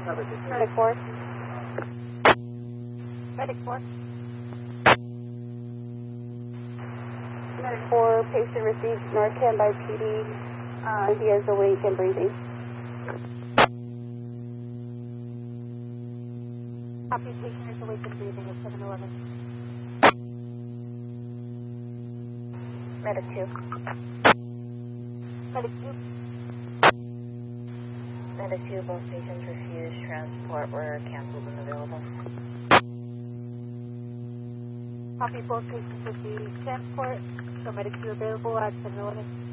Medic 4. Medic 4. Medic 4, patient received Narcan by PD. He is awake and breathing. Copy, patient is awake and breathing at 711. Medic 2. Medic 2. Medic 2, both patients refused transport were canceled and available. Copy, both patients received transport, so Medic 2 available at 711.